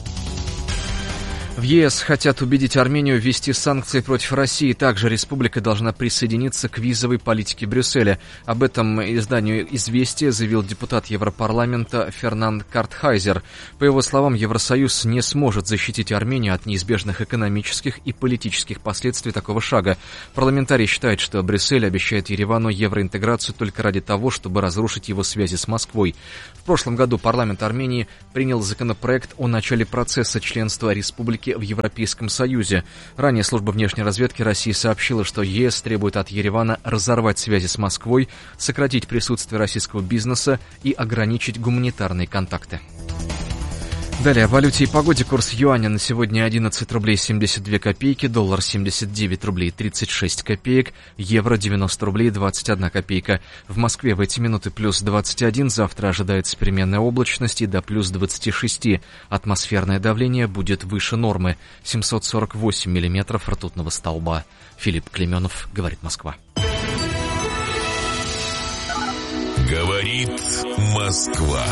В ЕС хотят убедить Армению ввести санкции против России. Также республика должна присоединиться к визовой политике Брюсселя. Об этом изданию «Известия» заявил депутат Европарламента Фернанд Картхайзер. По его словам, Евросоюз не сможет защитить Армению от неизбежных экономических и политических последствий такого шага. Парламентарий считает, что Брюссель обещает Еревану евроинтеграцию только ради того, чтобы разрушить его связи с Москвой. В прошлом году парламент Армении принял законопроект о начале процесса членства республики в Европейском Союзе. Ранее служба внешней разведки России сообщила, что ЕС требует от Еревана разорвать связи с Москвой, сократить присутствие российского бизнеса и ограничить гуманитарные контакты. Далее о валюте и погоде. Курс юаня на сегодня 11 рублей 72 копейки, доллар 79 рублей 36 копеек, евро 90 рублей 21 копейка. В Москве в эти минуты плюс 21, завтра ожидается переменная облачность и до плюс 26. Атмосферное давление будет выше нормы, 748 миллиметров ртутного столба. Филипп Клеменов, говорит Москва. Говорит Москва.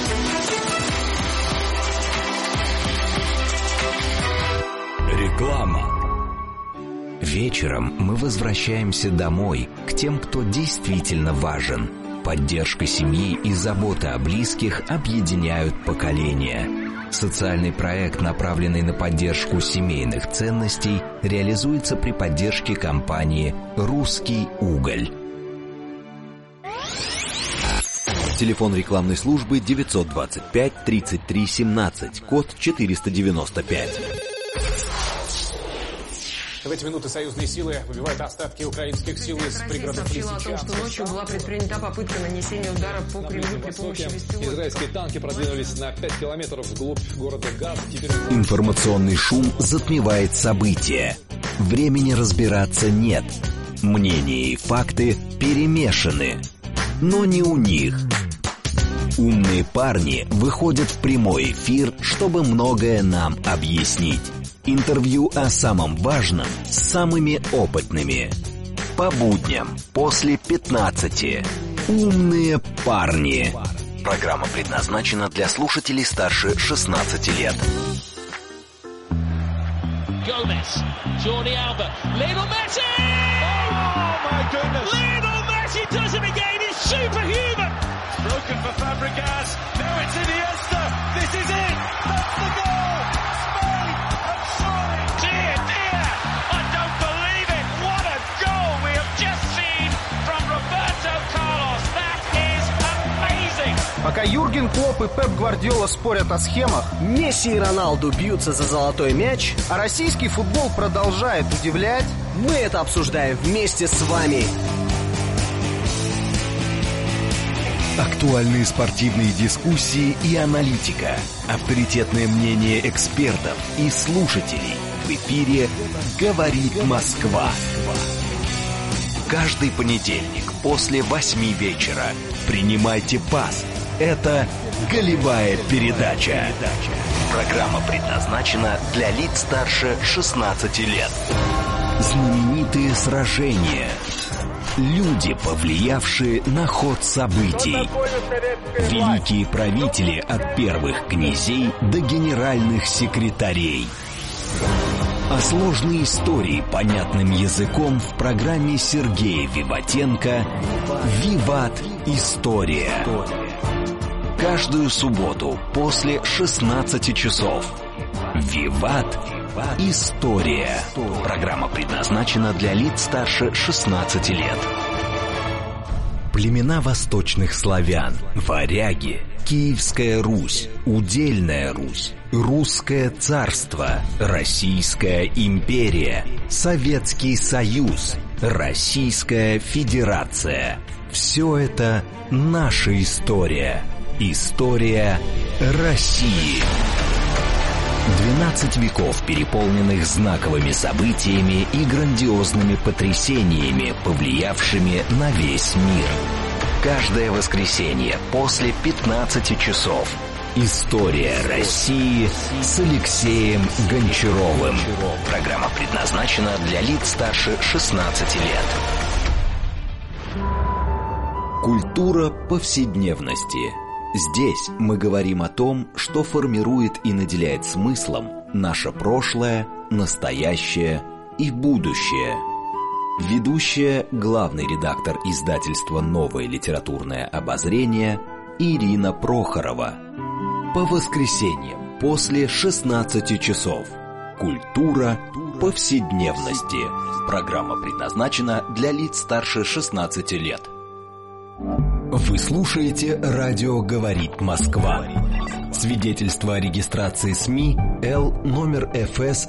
Реклама. Вечером мы возвращаемся домой, к тем, кто действительно важен. Поддержка семьи и забота о близких объединяют поколения. Социальный проект, направленный на поддержку семейных ценностей, реализуется при поддержке компании «Русский уголь». Телефон рекламной службы 925 33 17, код 495. В эти минуты союзные силы выбивают остатки украинских сил из пригородов Лисичанска. Сообщила о том, что ночью была предпринята попытка нанесения удара по Кремлю при помощи беспилотников. Израильские танки продвинулись на 5 километров вглубь города Газ. Информационный шум затмевает события. Времени разбираться нет. Мнения и факты перемешаны. Но не у них. Умные парни выходят в прямой эфир, чтобы многое нам объяснить. Интервью о самом важном с самыми опытными. По будням после 15. Умные парни. Программа предназначена для слушателей старше 16 лет. Gomez, Jordi Alba, Lionel Messi! Oh my goodness! Lionel Messi does it again, it's superhuman! Broken for Fabregas, now it's Iniesta, this is it, that's the goal! Spain have scored! Dear, dear, I don't believe it, what a goal we have just seen from Roberto Carlos, that is amazing! Пока Юрген Клопп и Пеп Гвардиола спорят о схемах, Месси и Роналду бьются за золотой мяч, а российский футбол продолжает удивлять, мы это обсуждаем вместе с вами. Актуальные спортивные дискуссии и аналитика. Авторитетное мнение экспертов и слушателей. В эфире «Говорит Москва». Каждый понедельник после 8 вечера принимайте пас. Это «Голевая передача». Программа предназначена для лиц старше 16 лет. Знаменитые сражения. Люди, повлиявшие на ход событий. Великие правители от первых князей до генеральных секретарей. А сложные истории понятным языком в программе Сергея Виватенко «Виват. История». Каждую субботу после 16 часов. «Виват. История». Программа предназначена для лиц старше 16 лет. Племена восточных славян, варяги, Киевская Русь, Удельная Русь, Русское царство, Российская империя, Советский Союз, Российская Федерация. Все это наша история. История России. 12 веков, переполненных знаковыми событиями и грандиозными потрясениями, повлиявшими на весь мир. Каждое воскресенье после 15 часов. История России с Алексеем Гончаровым. Программа предназначена для лиц старше 16 лет. Культура повседневности. Здесь мы говорим о том, что формирует и наделяет смыслом наше прошлое, настоящее и будущее. Ведущая, главный редактор издательства «Новое литературное обозрение» Ирина Прохорова. По воскресеньям после 16 часов. Культура повседневности. Программа предназначена для лиц старше 16 лет. Вы слушаете «Радио говорит Москва». Свидетельство о регистрации СМИ Л номер ФС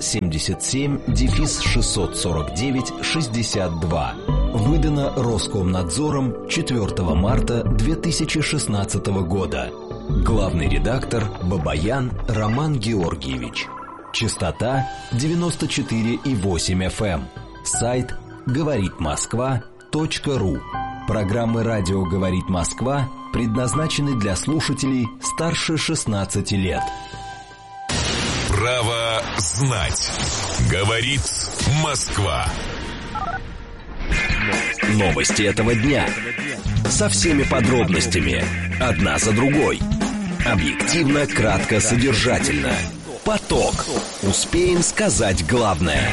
77-649-62. Выдано Роскомнадзором 4 марта 2016 года. Главный редактор Бабаян Роман Георгиевич. Частота 94,8 FM. Сайт говоритмосква.ру. Программы «Радио говорит Москва» предназначены для слушателей старше 16 лет. Право знать. Говорит Москва. Новости этого дня. Со всеми подробностями. Одна за другой. Объективно, кратко, содержательно. Поток. Успеем сказать главное.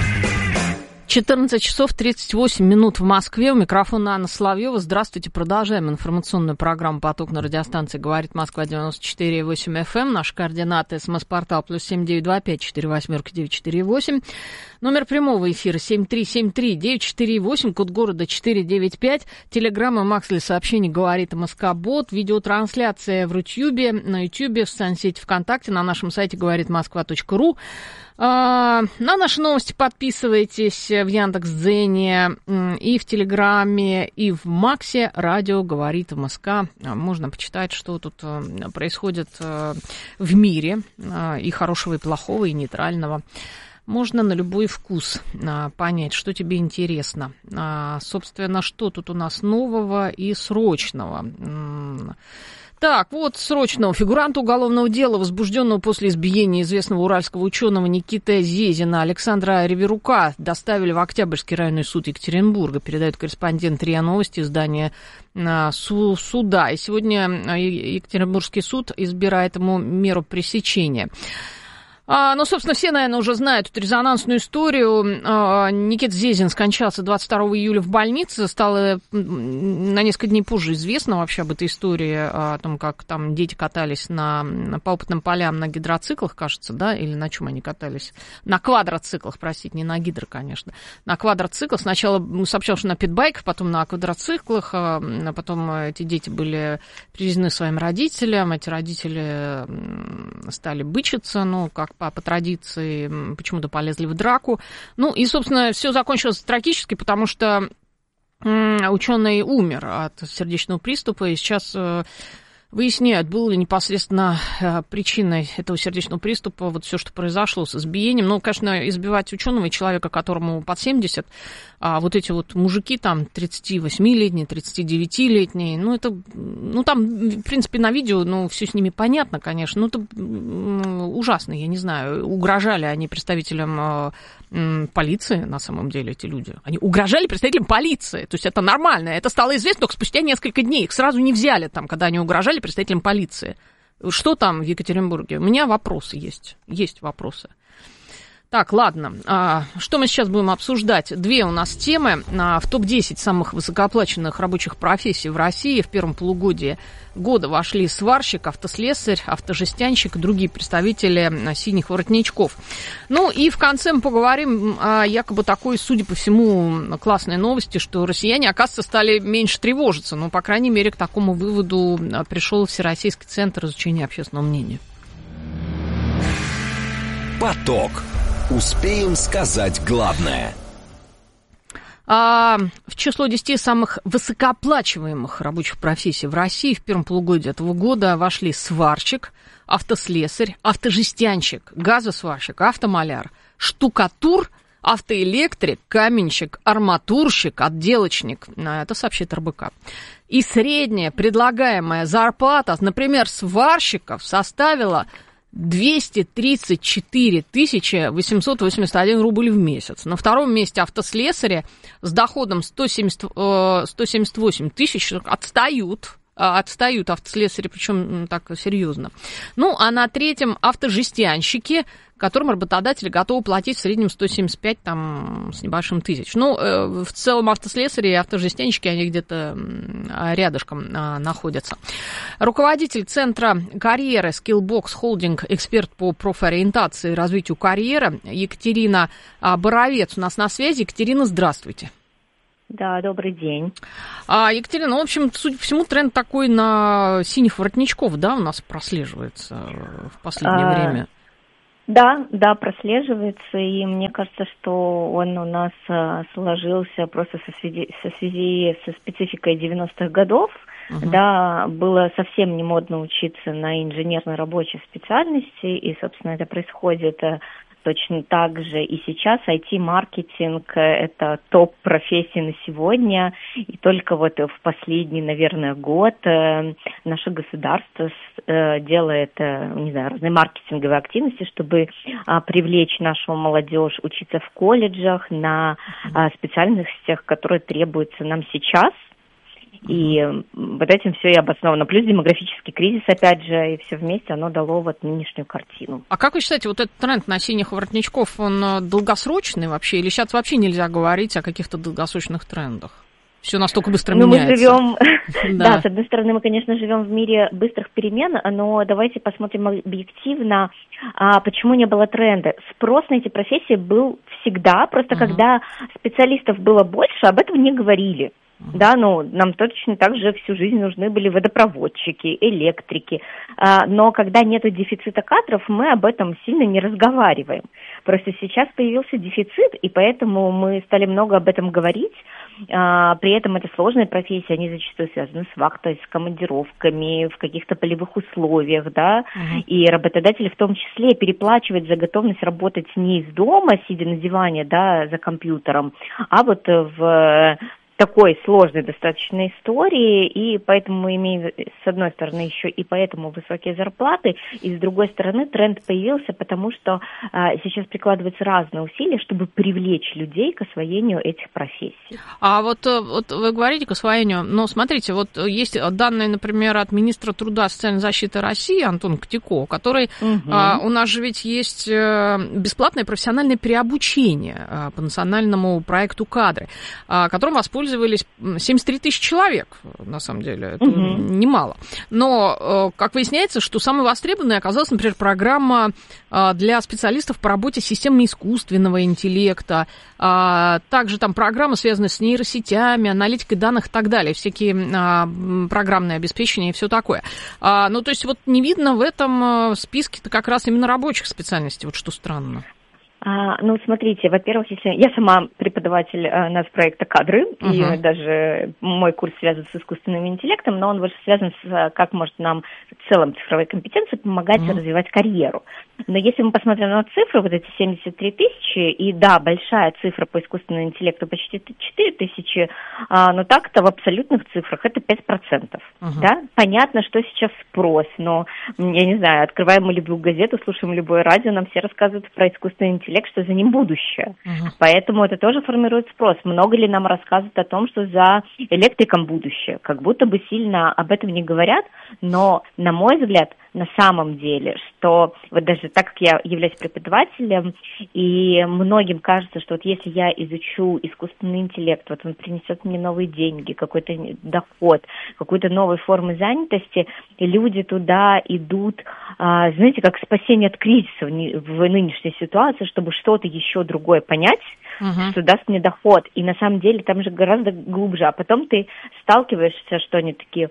14 часов 38 минут в Москве. У микрофона Анна Соловьева. Здравствуйте. Продолжаем информационную программу «Поток» на радиостанции «Говорит Москва» 94,8 FM. Наши координаты: СМС-портал +7 925 48 948. Номер прямого эфира 7373-948, код города 495. Телеграмма Макс для сообщений «Говорит Москобот». Видеотрансляция в Рутюбе, на Ютьюбе, в соцсети ВКонтакте, на нашем сайте говоритмосква.ру. На наши новости подписывайтесь в Яндекс.Дзене, и в Телеграме, и в Максе. Радио говорит МСК. Можно почитать, что тут происходит в мире, и хорошего, и плохого, и нейтрального. Можно на любой вкус понять, что тебе интересно. Собственно, что тут у нас нового и срочного. Так, вот срочного. Фигуранта уголовного дела, возбужденного после избиения известного уральского ученого Никиты Зезина Александра Реверука, доставили в Октябрьский районный суд Екатеринбурга, передает корреспондент РИА Новости, издание суда. И сегодня Екатеринбургский суд избирает ему меру пресечения. Ну, собственно, все, наверное, уже знают эту резонансную историю. Никита Зезин скончался 22 июля в больнице. Стало на несколько дней позже известно вообще об этой истории, о том, как там дети катались по опытным полям на гидроциклах, кажется, да, или на чем они катались? На квадроциклах, простите, не на гидро, конечно. На квадроциклах. Сначала сообщалось, что на питбайках, потом на квадроциклах. Потом эти дети были привезены своим родителям. Эти родители стали бычиться, ну, как по традиции, почему-то полезли в драку. Ну, и, собственно, все закончилось трагически, потому что ученый умер от сердечного приступа, и сейчас выясняют, было ли непосредственно причиной этого сердечного приступа вот все, что произошло с избиением. Ну, конечно, избивать ученого и человека, которому под 70, а вот эти вот мужики там 38-летние, 39-летние, ну, это, ну, там, в принципе, на видео, ну, все с ними понятно, конечно, но это ужасно, я не знаю, угрожали они представителям полиции, на самом деле, эти люди. Они угрожали представителям полиции, то есть это нормально, это стало известно только спустя несколько дней, их сразу не взяли там, когда они угрожали представителям полиции. Что там в Екатеринбурге? У меня вопросы есть вопросы. Так, ладно, что мы сейчас будем обсуждать? Две у нас темы. В топ-10 самых высокооплачиваемых рабочих профессий в России в первом полугодии года вошли сварщик, автослесарь, автожестянщик и другие представители синих воротничков. Ну и в конце мы поговорим о якобы такой, судя по всему, классной новости, что россияне, оказывается, стали меньше тревожиться. Ну, по крайней мере, к такому выводу пришел Всероссийский центр изучения общественного мнения. Поток. Успеем сказать главное. В число 10 самых высокооплачиваемых рабочих профессий в России в первом полугодии этого года вошли сварщик, автослесарь, автожестянщик, газосварщик, автомаляр, штукатур, автоэлектрик, каменщик, арматурщик, отделочник. Это сообщает РБК. И средняя предлагаемая зарплата, например, сварщиков составила 234 881 рубль в месяц. На втором месте автослесари с доходом 178 тысяч отстают автослесари, причем так серьезно. Ну, а на третьем автожестянщики, которым работодатели готовы платить в среднем 175 там, с небольшим тысяч. Ну, в целом автослесари и автожестянщики, они где-то рядышком находятся. Руководитель Центра карьеры Skillbox Holding, эксперт по профориентации и развитию карьеры Екатерина Боровец у нас на связи. Екатерина, здравствуйте. Да, добрый день. Екатерина, в общем, судя по всему, тренд такой на синих воротничков, да, у нас прослеживается в последнее время? Да, прослеживается, и мне кажется, что он у нас сложился просто со спецификой 90-х годов. Да, было совсем не модно учиться на инженерно-рабочей специальности, и, собственно, это происходит точно так же и сейчас. IT-маркетинг – это топ-профессия на сегодня, и только вот в последний, наверное, год наше государство делает, не знаю, разные маркетинговые активности, чтобы привлечь нашу молодежь учиться в колледжах на специальностях, которые требуются нам сейчас. И вот этим все и обосновано. Плюс демографический кризис, опять же, и все вместе оно дало вот нынешнюю картину. А как вы считаете, вот этот тренд на синих воротничков, он долгосрочный вообще? Или сейчас вообще нельзя говорить о каких-то долгосрочных трендах? Все настолько быстро меняется. Мы живем, да, с одной стороны, мы, конечно, живем в мире быстрых перемен, но давайте посмотрим объективно, почему не было тренда. Спрос на эти профессии был всегда, просто когда специалистов было больше, об этом не говорили. Да, ну, нам точно так же всю жизнь нужны были водопроводчики, электрики, но когда нет дефицита кадров, мы об этом сильно не разговариваем. Просто сейчас появился дефицит, и поэтому мы стали много об этом говорить. При этом это сложные профессии, они зачастую связаны с вахтой, с командировками, в каких-то полевых условиях, да, и работодатели в том числе переплачивают за готовность работать не из дома, сидя на диване, да, за компьютером, а вот в такой сложной достаточно истории, и поэтому мы имеем, с одной стороны, еще и поэтому высокие зарплаты, и с другой стороны тренд появился, потому что сейчас прикладываются разные усилия, чтобы привлечь людей к освоению этих профессий. А вот вы говорите к освоению, но смотрите, вот есть данные, например, от министра труда и социальной защиты России Антона Котякова, который, у нас же ведь есть бесплатное профессиональное переобучение по национальному проекту «Кадры», которым воспользовались 73 тысячи человек, на самом деле, это немало. Но, как выясняется, что самой востребованной оказалась, например, программа для специалистов по работе с системами искусственного интеллекта, также там программы, связанные с нейросетями, аналитикой данных и так далее, всякие программное обеспечение и все такое. Ну, то есть вот не видно в этом списке-то как раз именно рабочих специальностей, вот что странно. Ну, смотрите, во-первых, если я сама преподаватель нацпроекта «Кадры», и даже мой курс связан с искусственным интеллектом, но он больше связан с как может нам в целом цифровой компетенции помогать развивать карьеру. Но если мы посмотрим на цифры, вот эти 73 тысячи, и да, большая цифра по искусственному интеллекту почти 4 тысячи, но так-то в абсолютных цифрах это 5%. Да? Понятно, что сейчас спрос, но, я не знаю, открываем мы любую газету, слушаем любое радио, нам все рассказывают про искусственный интеллект, что за ним будущее. Поэтому это тоже формирует спрос. Много ли нам рассказывают о том, что за электриком будущее? Как будто бы сильно об этом не говорят, но, на мой взгляд, на самом деле, что вот даже так как я являюсь преподавателем, и многим кажется, что вот если я изучу искусственный интеллект, вот он принесет мне новые деньги, какой-то доход, какую-то новую форму занятости, и люди туда идут, знаете, как спасение от кризиса в нынешней ситуации, чтобы что-то еще другое понять, что даст мне доход. И на самом деле там же гораздо глубже. А потом ты сталкиваешься, что они такие,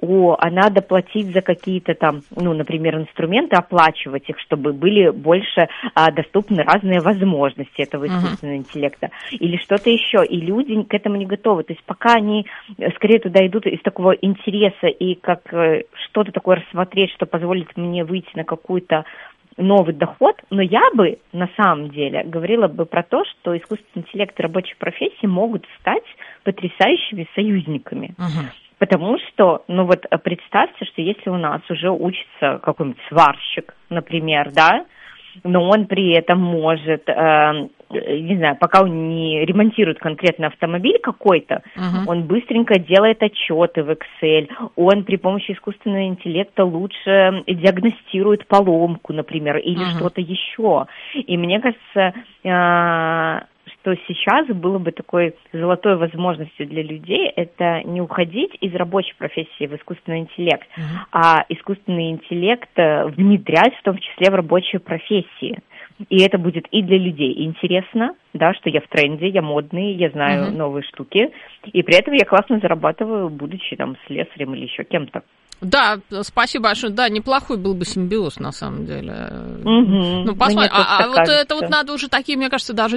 а надо платить за какие-то там, ну, например, инструменты, оплачивать их, чтобы были больше доступны разные возможности этого искусственного интеллекта. Или что-то еще. И люди к этому не готовы. То есть пока они скорее туда идут из такого интереса и как что-то такое рассмотреть, что позволит мне выйти на какую-то новый доход, но я бы, на самом деле, говорила бы про то, что искусственный интеллект и рабочие профессии могут стать потрясающими союзниками. Потому что, ну вот представьте, что если у нас уже учится какой-нибудь сварщик, например, да, но он при этом может, не знаю, пока он не ремонтирует конкретно автомобиль какой-то, он быстренько делает отчеты в Excel, он при помощи искусственного интеллекта лучше диагностирует поломку, например, или что-то еще. И мне кажется, что сейчас было бы такой золотой возможностью для людей, это не уходить из рабочей профессии в искусственный интеллект, а искусственный интеллект внедрять в том числе в рабочие профессии. И это будет и для людей интересно, да, что я в тренде, я модный, я знаю новые штуки, и при этом я классно зарабатываю, будучи там слесарем или еще кем-то. Да, спасибо большое. Да, неплохой был бы симбиоз, на самом деле. Ну, посмотрим. Вот это вот надо уже такие, мне кажется, даже